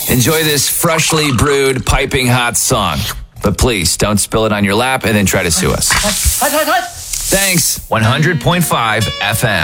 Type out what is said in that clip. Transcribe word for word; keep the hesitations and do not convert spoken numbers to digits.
Enjoy this freshly brewed, piping hot song. But please, don't spill it on your lap and then try to sue us. Thanks. one hundred point five F M.